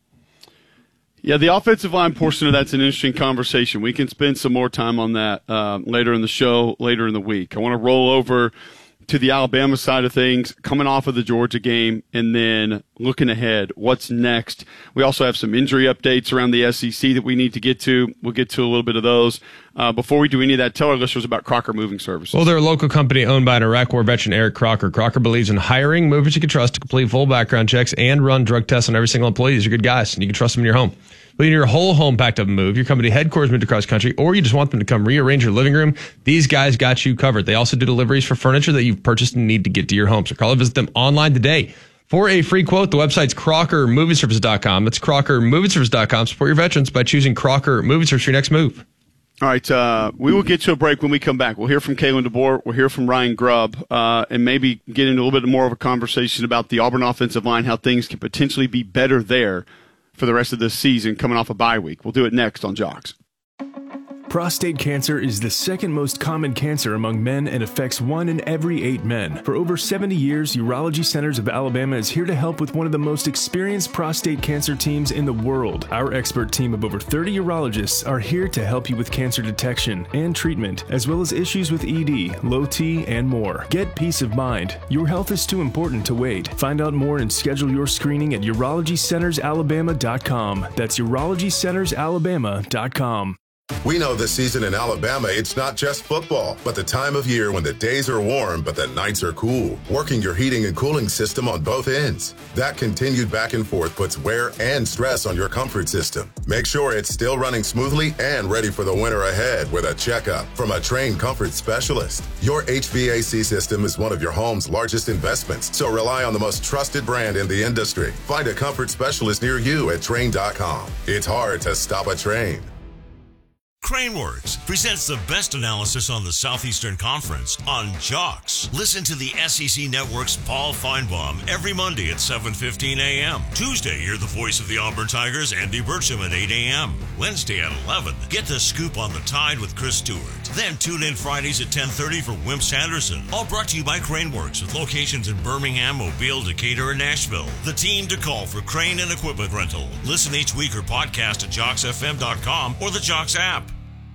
Yeah, the offensive line portion of that's an interesting conversation. We can spend some more time on that later in the show, later in the week. I want to roll over to the Alabama side of things, coming off of the Georgia game, and then looking ahead, what's next. We also have some injury updates around the SEC that we need to get to. We'll get to a little bit of those. Before we do any of that, tell our listeners about Crocker Moving Services. Well, they're a local company owned by an Iraq War veteran, Eric Crocker. Crocker believes in hiring movers you can trust to complete full background checks and run drug tests on every single employee. These are good guys, and you can trust them in your home. Whether your whole home packed up and moved, your company headquarters moved across country, or you just want them to come rearrange your living room, these guys got you covered. They also do deliveries for furniture that you've purchased and need to get to your home. So call or visit them online today. For a free quote, the website's CrockerMovieService.com. That's CrockerMovieService.com. Support your veterans by choosing Crocker Movie Service for your next move. All right, we will get to a break when we come back. We'll hear from Kalen DeBoer. We'll hear from Ryan Grubb, and maybe get into a little bit more of a conversation about the Auburn offensive line, how things can potentially be better there for the rest of this season coming off a bye week. We'll do it next on Jocks. Prostate cancer is the second most common cancer among men and affects 1 in every 8 men. For over 70 years, Urology Centers of Alabama is here to help with one of the most experienced prostate cancer teams in the world. Our expert team of over 30 urologists are here to help you with cancer detection and treatment, as well as issues with ED, low T, and more. Get peace of mind. Your health is too important to wait. Find out more and schedule your screening at UrologyCentersAlabama.com. That's UrologyCentersAlabama.com. We know this season in Alabama, it's not just football, but the time of year when the days are warm, but the nights are cool. Working your heating and cooling system on both ends. That continued back and forth puts wear and stress on your comfort system. Make sure it's still running smoothly and ready for the winter ahead with a checkup from a trained comfort specialist. Your HVAC system is one of your home's largest investments, so rely on the most trusted brand in the industry. Find a comfort specialist near you at Trane.com. It's hard to stop a Trane. Craneworks presents the best analysis on the Southeastern Conference on Jocks. Listen to the SEC Network's Paul Feinbaum every Monday at 7:15 a.m. Tuesday, hear the voice of the Auburn Tigers, Andy Burcham, at 8 a.m. Wednesday at 11, get the scoop on the Tide with Chris Stewart. Then tune in Fridays at 10:30 for Wimps Sanderson. All brought to you by Craneworks with locations in Birmingham, Mobile, Decatur, and Nashville. The team to call for crane and equipment rental. Listen each week or podcast at JocksFM.com or the Jocks app.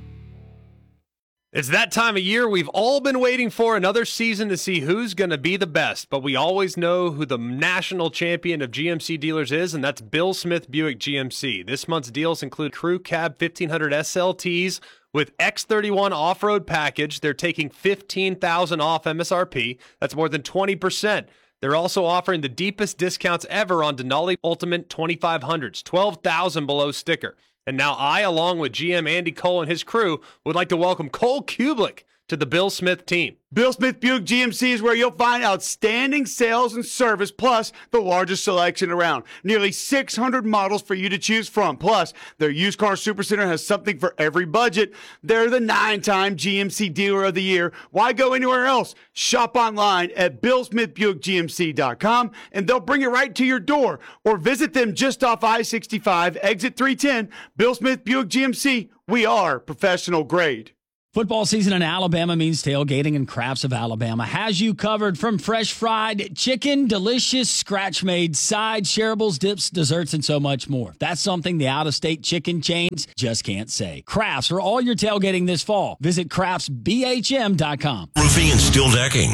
It's that time of year we've all been waiting for, another season to see who's going to be the best. But we always know who the national champion of GMC dealers is, and that's Bill Smith Buick GMC. This month's deals include Crew Cab 1500 SLTs with X31 off-road package. They're taking $15,000 off MSRP. That's more than 20%. They're also offering the deepest discounts ever on Denali Ultimate 2500s, $12,000 below sticker. And now I, along with GM Andy Cole and his crew, would like to welcome Cole Kublik to the Bill Smith team. Bill Smith Buick GMC is where you'll find outstanding sales and service, plus the largest selection around. Nearly 600 models for you to choose from. Plus, their used car supercenter has something for every budget. They're the 9-time GMC Dealer of the Year. Why go anywhere else? Shop online at BillSmithBuickGMC.com, and they'll bring it right to your door. Or visit them just off I-65, exit 310. Bill Smith Buick GMC. We are professional grade. Football season in Alabama means tailgating, and Crafts of Alabama has you covered. From fresh fried chicken, delicious scratch-made sides, shareables, dips, desserts, and so much more. That's something the out-of-state chicken chains just can't say. Crafts for all your tailgating this fall. Visit craftsbhm.com. Roofing and steel decking.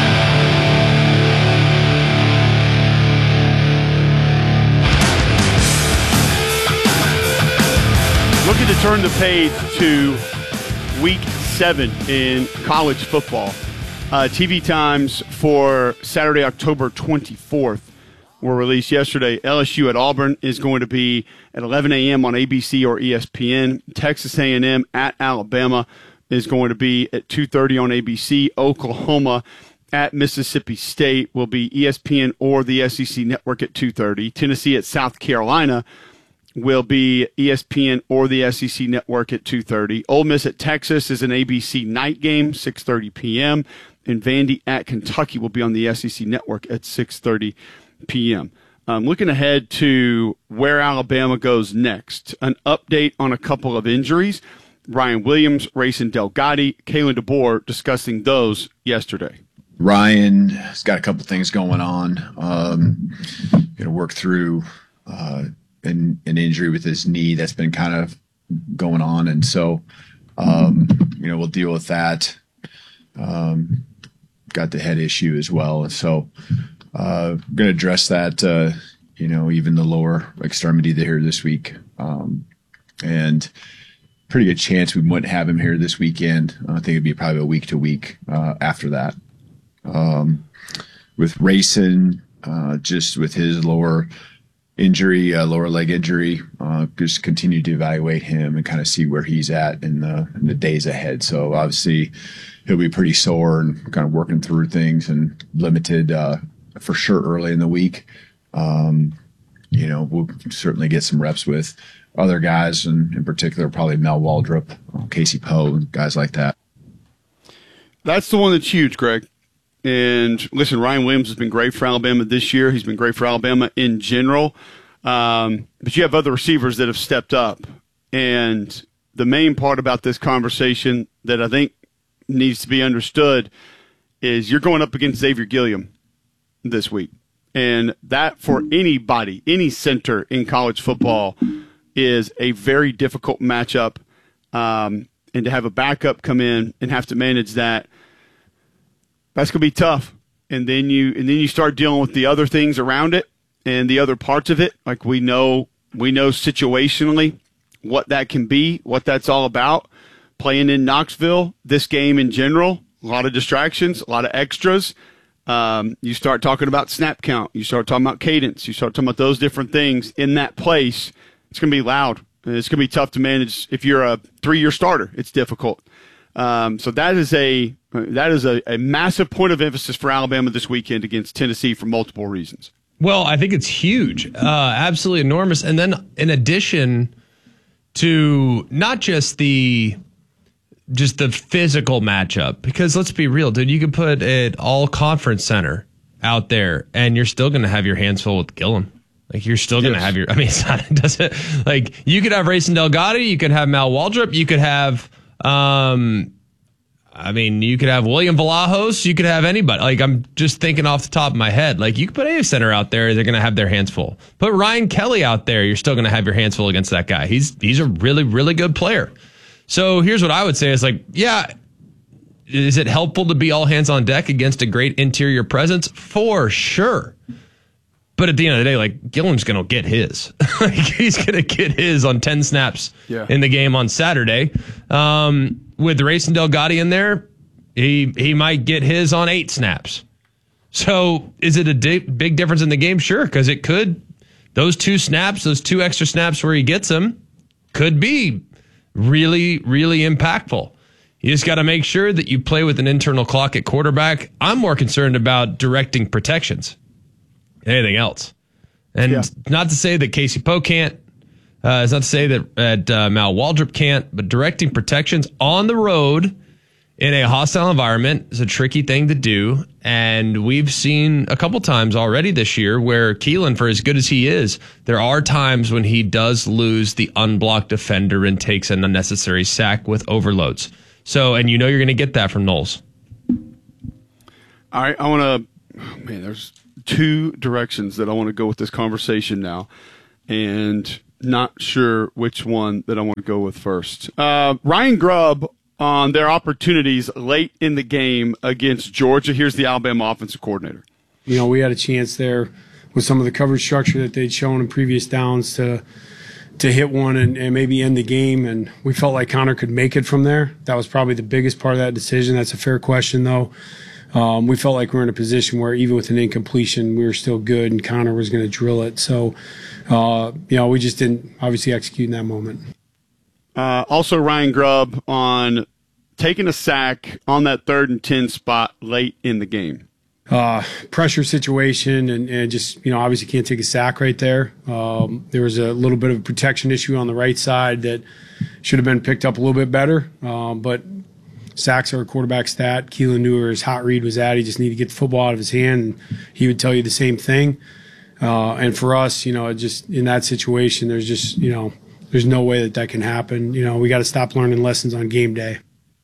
Looking to turn the page to Week 7 in college football. TV times for Saturday, October 24th were released yesterday. LSU at Auburn is going to be at 11 a.m. on ABC or ESPN. Texas A&M at Alabama is going to be at 2:30 on ABC. Oklahoma at Mississippi State will be ESPN or the SEC Network at 2:30. Tennessee at South Carolina will be ESPN or the SEC Network at 2:30. Ole Miss at Texas is an ABC night game, 6:30 p.m. And Vandy at Kentucky will be on the SEC Network at 6:30 p.m. Looking ahead to where Alabama goes next, an update on a couple of injuries. Ryan Williams, Rayson Delgatti, Kalen DeBoer discussing those yesterday. Ryan has got a couple things going on. Going to work through an injury with his knee that's been kind of going on. And so, we'll deal with that. Got the head issue as well. And so, going to address that, even the lower extremity here this week. And pretty good chance we wouldn't have him here this weekend. I think it'd be probably a week to week after that. With Rayson, just with his lower leg injury, just continue to evaluate him and kind of see where he's at in the days ahead. So obviously he'll be pretty sore and kind of working through things and limited for sure early in the week. We'll certainly get some reps with other guys, and in particular probably Mel Waldrop, Casey Poe, and guys like that. That's the one that's huge, Greg. And listen, Ryan Williams has been great for Alabama this year. He's been great for Alabama in general. But you have other receivers that have stepped up. And the main part about this conversation that I think needs to be understood is you're going up against Xavier Gilliam this week. And that for anybody, any center in college football, is a very difficult matchup. And to have a backup come in and have to manage that, that's going to be tough. And then you start dealing with the other things around it and the other parts of it. Like we know situationally what that can be, what that's all about. Playing in Knoxville, this game in general, a lot of distractions, a lot of extras. You start talking about snap count. You start talking about cadence. You start talking about those different things in that place. It's going to be loud. It's going to be tough to manage. If you're a 3-year starter, it's difficult. So that is a massive point of emphasis for Alabama this weekend against Tennessee for multiple reasons. Well, I think it's huge, absolutely enormous. And then in addition to not just the physical matchup, because let's be real, dude, you could put an all-conference center out there and you're still going to have your hands full with Gillum. Like, you're still going to have you could have Rayson Delgatti, you could have Mal Waldrop, you could have, you could have William Vlahos, you could have anybody. Like, I'm just thinking off the top of my head. Like, you could put any center out there, they're going to have their hands full. Put Ryan Kelly out there, you're still going to have your hands full against that guy. He's a really, really good player. So here's what I would say is is it helpful to be all hands on deck against a great interior presence? For sure. But at the end of the day, Gillum's going to get his. He's going to get his on 10 snaps in the game on Saturday. With Rayson Delgatti in there, he might get his on 8 snaps. So is it a big difference in the game? Sure, because it could. Those 2 snaps, those 2 extra snaps where he gets them, could be really, really impactful. You just got to make sure that you play with an internal clock at quarterback. I'm more concerned about directing protections than anything else. And not to say that Casey Poe can't. It's not to say that Mal Waldrop can't. But directing protections on the road in a hostile environment is a tricky thing to do. And we've seen a couple times already this year where Keelan, for as good as he is, there are times when he does lose the unblocked defender and takes an unnecessary sack with overloads. So, and you're going to get that from Knowles. All right, I want to, there's two directions that I want to go with this conversation now, and not sure which one that I want to go with first. Ryan Grubb on their opportunities late in the game against Georgia. Here's the Alabama offensive coordinator. We had a chance there with some of the coverage structure that they'd shown in previous downs to hit one and maybe end the game, and we felt like Connor could make it from there. That was probably the biggest part of that decision. That's a fair question, though. We felt like we were in a position where even with an incompletion, we were still good, and Connor was going to drill it. So, we just didn't obviously execute in that moment. Also, Ryan Grubb on taking a sack on that 3rd and 10 spot late in the game. Pressure situation and just, obviously can't take a sack right there. There was a little bit of a protection issue on the right side that should have been picked up a little bit better. But sacks are a quarterback stat. Keelan knew where his hot read was at. He just needed to get the football out of his hand, and he would tell you the same thing. And for us, just in that situation, there's just, there's no way that can happen. We got to stop learning lessons on game day.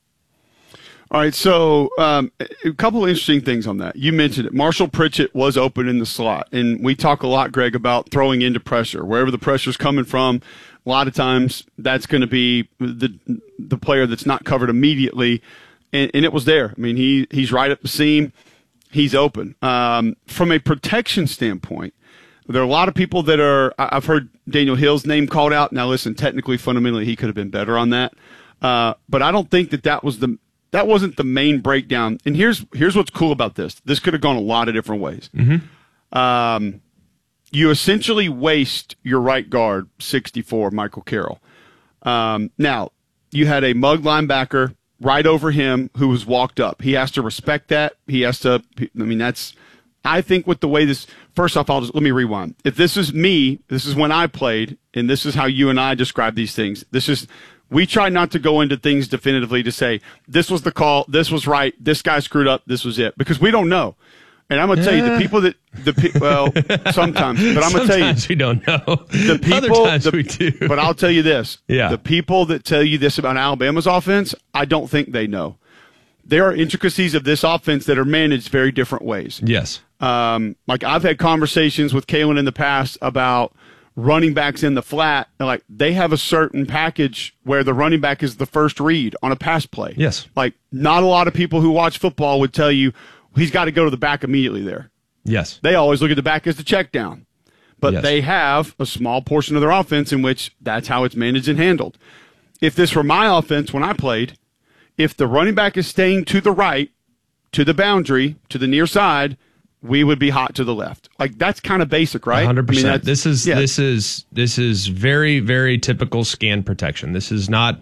All right, so a couple of interesting things on that. You mentioned it. Marshall Pritchett was open in the slot, and we talk a lot, Greg, about throwing into pressure. Wherever the pressure's coming from, a lot of times that's going to be the player that's not covered immediately, and it was there. I mean, he's right up the seam. He's open. From a protection standpoint, there are a lot of people that are – I've heard Daniel Hill's name called out. Now, listen, technically, fundamentally, he could have been better on that. But I don't think that wasn't the main breakdown. And here's what's cool about this. This could have gone a lot of different ways. Mm-hmm. You essentially waste your right guard, 64, Michael Carroll. Now, you had a mug linebacker right over him who was walked up. He has to respect that. He has to – that's – I think with the way this – first off, let me rewind. If this is me, this is when I played, and this is how you and I describe these things. We try not to go into things definitively to say, this was the call, this was right, this guy screwed up, this was it. Because we don't know. And I'm going to tell you, the people that, sometimes, but I'm going to tell you. Sometimes we don't know. The people, other times we do. But I'll tell you this. Yeah. The people that tell you this about Alabama's offense, I don't think they know. There are intricacies of this offense that are managed very different ways. Yes. Like I've had conversations with Kalen in the past about running backs in the flat. Like they have a certain package where the running back is the first read on a pass play. Yes. Like not a lot of people who watch football would tell you he's got to go to the back immediately there. Yes. They always look at the back as the check down. But yes. They have a small portion of their offense in which that's how it's managed and handled. If this were my offense when I played, if the running back is staying to the right, to the boundary, to the near side, we would be hot to the left. Like that's kind of basic, right? 100%. This is very, very typical scan protection. This is not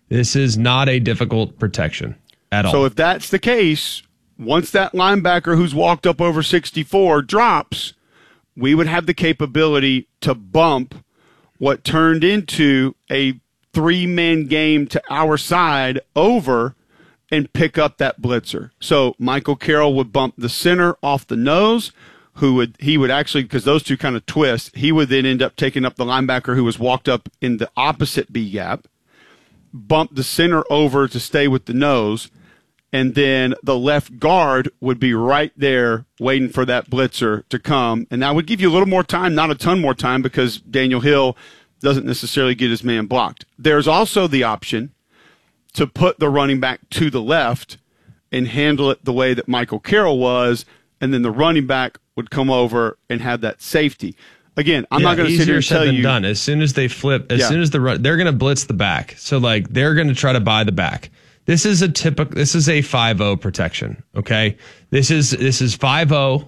a difficult protection at all. So if that's the case, once that linebacker who's walked up over 64 drops, we would have the capability to bump what turned into a 3-man game to our side over and pick up that blitzer. So Michael Carroll would bump the center off the nose, he would actually, because those two kind of twist, he would then end up taking up the linebacker who was walked up in the opposite B gap, bump the center over to stay with the nose, and then the left guard would be right there waiting for that blitzer to come. And that would give you a little more time, not a ton more time, because Daniel Hill doesn't necessarily get his man blocked. There's also the option to put the running back to the left and handle it the way that Michael Carroll was, and then the running back would come over and have that safety. Again, I'm not going to sit here and tell you. Done. As soon as they flip, soon as they're going to blitz the back. So like they're going to try to buy the back. This is a 5-0 protection. Okay, this is 5-0.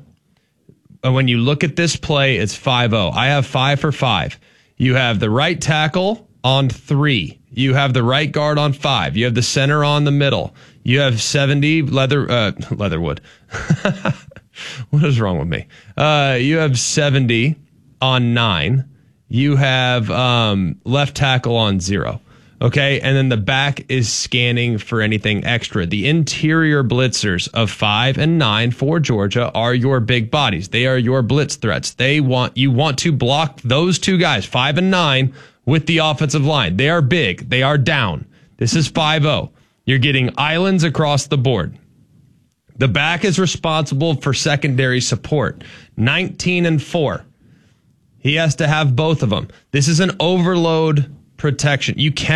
When you look at this play, it's 5-0. I have 5 for 5. You have the right tackle on 3. You have the right guard on 5. You have the center on the middle. You have 70 Leatherwood. What is wrong with me? You have 70 on 9. You have left tackle on 0. Okay, and then the back is scanning for anything extra. The interior blitzers of 5 and 9 for Georgia are your big bodies. They are your blitz threats. You want to block those 2 guys, 5 and 9, with the offensive line. They are big. They are down. This is 5-0. You're getting islands across the board. The back is responsible for secondary support. 19 and 4. He has to have both of them. This is an overload protection. You can